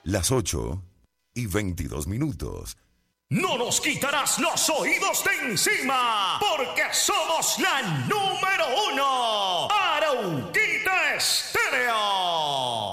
las 8:22. No nos quitarás los oídos de encima, porque somos la número 1.